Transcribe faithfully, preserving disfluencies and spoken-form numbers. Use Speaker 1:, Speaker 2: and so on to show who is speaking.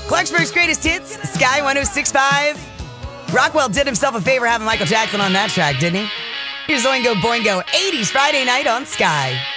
Speaker 1: Clarksburg's greatest hits, Sky one oh six point five. Rockwell did himself a favor having Michael Jackson on that track, didn't he? Here's Oingo Boingo, eighties Friday night on Sky.